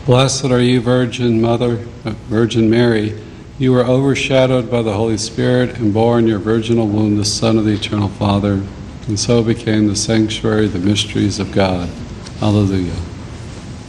Blessed are you, Virgin Mother, Virgin Mary. You were overshadowed by the Holy Spirit and bore in your virginal womb the Son of the Eternal Father, and so became the sanctuary of the mysteries of God. Alleluia.